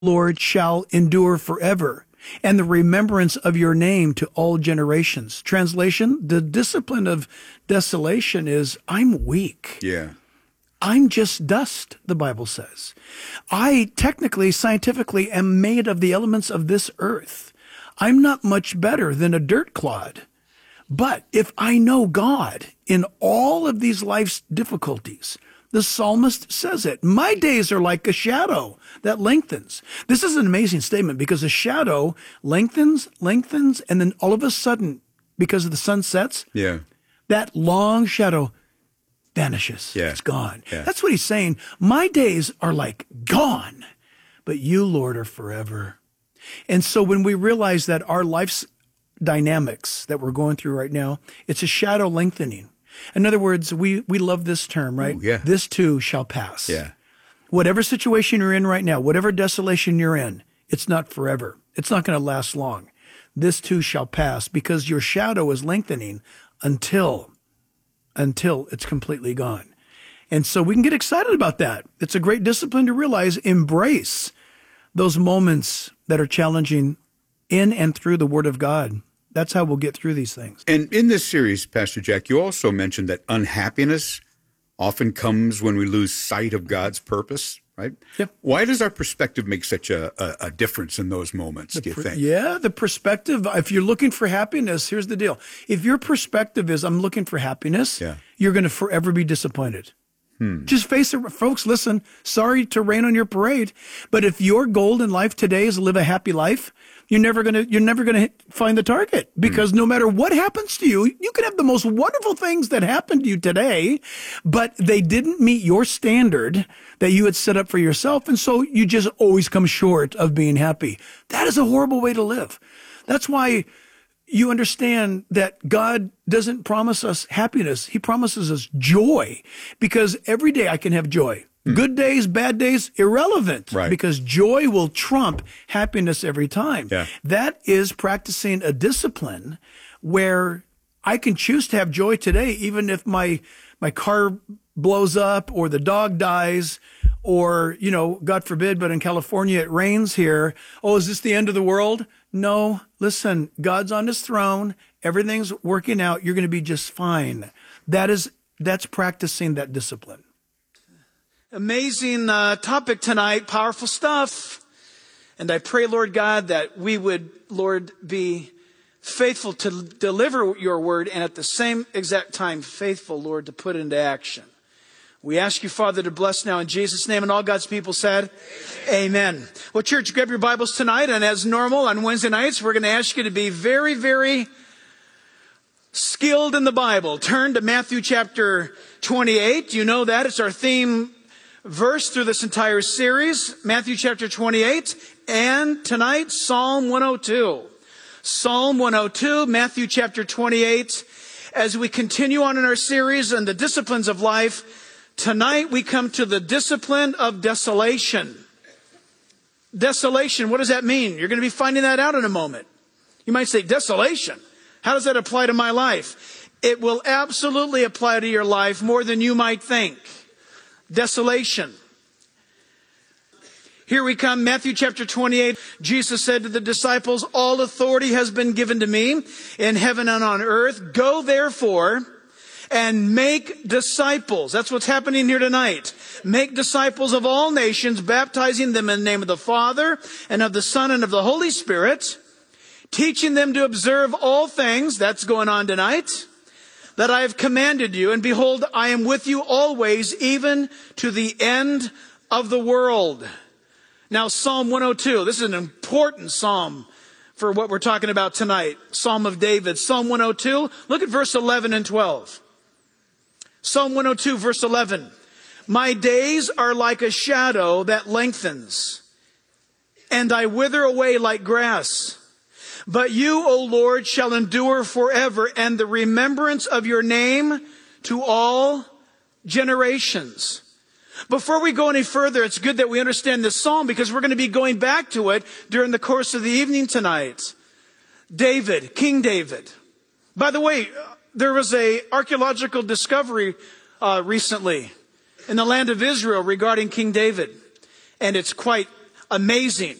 Lord, shall endure forever, and the remembrance of your name to all generations. Translation, the discipline of desolation is, I'm weak. Yeah. I'm just dust, the Bible says. I technically, scientifically, am made of the elements of this earth. I'm not much better than a dirt clod. But if I know God in all of these life's difficulties, the psalmist says it. My days are like a shadow that lengthens. This is an amazing statement because a shadow lengthens, and then all of a sudden, because the sun sets, that long shadow vanishes. Yeah. It's gone. Yeah. That's what he's saying. My days are like gone, but you, Lord, are forever. And so when we realize that our life's dynamics that we're going through right now, it's a shadow lengthening. In other words, we love this term, right? Ooh, yeah. This too shall pass. Yeah. Whatever situation you're in right now, whatever desolation you're in, it's not forever. It's not going to last long. This too shall pass because your shadow is lengthening until it's completely gone. And so we can get excited about that. It's a great discipline to realize, embrace those moments that are challenging in and through the Word of God. That's how we'll get through these things. And in this series, Pastor Jack, you also mentioned that unhappiness often comes when we lose sight of God's purpose, right? Yep. Why does our perspective make such a difference in those moments, do you think? Yeah, the perspective, if you're looking for happiness, here's the deal. If your perspective is, I'm looking for happiness, you're going to forever be disappointed. Just face it, folks, listen, sorry to rain on your parade, but if your goal in life today is to live a happy life, you're never going to find the target because no matter what happens to you, you can have the most wonderful things that happen to you today, but they didn't meet your standard that you had set up for yourself. And so you just always come short of being happy. That is a horrible way to live. That's why you understand that God doesn't promise us happiness. He promises us joy because every day I can have joy. Good days, bad days, irrelevant. Right. Because joy will trump happiness every time. Yeah. That is practicing a discipline where I can choose to have joy today, even if my car blows up or the dog dies or, God forbid, but in California it rains here. Oh, is this the end of the world? No, listen, God's on his throne. Everything's working out. You're going to be just fine. That's practicing that discipline. Amazing topic tonight, powerful stuff. And I pray, Lord God, that we would, Lord, be faithful to deliver your word and at the same exact time faithful, Lord, to put it into action. We ask you, Father, to bless now in Jesus' name, and all God's people said, Amen. Well, church, grab your Bibles tonight, and as normal on Wednesday nights, we're going to ask you to be very, very skilled in the Bible. Turn to Matthew chapter 28. You know that. It's our theme verse through this entire series, Matthew chapter 28, and tonight, Psalm 102. Psalm 102, Matthew chapter 28. As we continue on in our series on the disciplines of life, tonight we come to the discipline of desolation. Desolation, what does that mean? You're going to be finding that out in a moment. You might say, desolation? How does that apply to my life? It will absolutely apply to your life more than you might think. Desolation. Here we come, Matthew chapter 28. Jesus said to the disciples, all authority has been given to me in heaven and on earth. Go therefore and make disciples. That's what's happening here tonight. Make disciples of all nations, baptizing them in the name of the Father and of the Son and of the Holy Spirit, teaching them to observe all things. That's going on tonight. That I have commanded you, and behold, I am with you always, even to the end of the world. Now, Psalm 102, this is an important psalm for what we're talking about tonight. Psalm of David, Psalm 102, look at verse 11 and 12. Psalm 102, verse 11. My days are like a shadow that lengthens, and I wither away like grass. But you, O Lord, shall endure forever, and the remembrance of your name to all generations. Before we go any further, it's good that we understand this psalm because we're going to be going back to it during the course of the evening tonight. David, King David. By the way, there was an archaeological discovery recently in the land of Israel regarding King David. And it's quite amazing.